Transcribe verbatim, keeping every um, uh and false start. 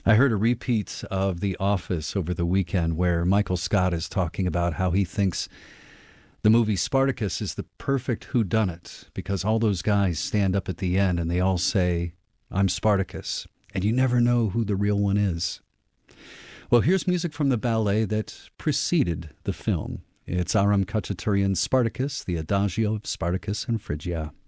I heard a repeat of The Office over the weekend where Michael Scott is talking about how he thinks the movie Spartacus is the perfect whodunit because all those guys stand up at the end and they all say, "I'm Spartacus," and you never know who the real one is. Well, here's music from the ballet that preceded the film. It's Aram Khachaturian's Spartacus, the Adagio of Spartacus and Phrygia.